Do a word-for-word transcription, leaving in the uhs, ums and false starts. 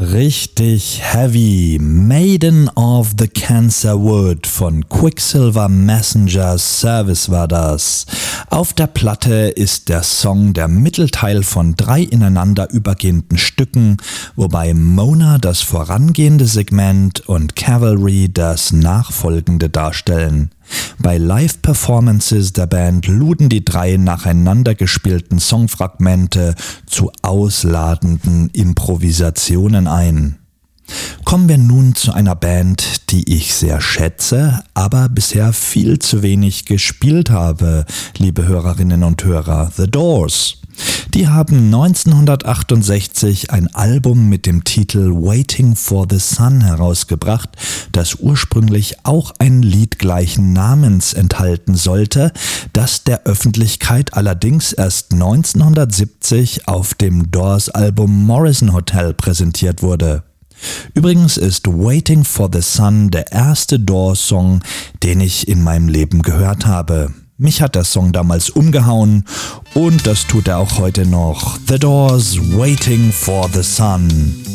Richtig heavy. Maiden of the Cancer Wood von Quicksilver Messenger Service war das. Auf der Platte ist der Song der Mittelteil von drei ineinander übergehenden Stücken, wobei Mona das vorangehende Segment und Cavalry das nachfolgende darstellen. Bei Live-Performances der Band luden die drei nacheinander gespielten Songfragmente zu ausladenden Improvisationen ein. Kommen wir nun zu einer Band, die ich sehr schätze, aber bisher viel zu wenig gespielt habe, liebe Hörerinnen und Hörer, The Doors. Die haben neunzehnhundertachtundsechzig ein Album mit dem Titel Waiting for the Sun herausgebracht, das ursprünglich auch ein Lied gleichen Namens enthalten sollte, das der Öffentlichkeit allerdings erst neunzehnhundertsiebzig auf dem Doors-Album Morrison Hotel präsentiert wurde. Übrigens ist Waiting for the Sun der erste Doors-Song, den ich in meinem Leben gehört habe. Mich hat der Song damals umgehauen und das tut er auch heute noch. The Doors, Waiting for the Sun.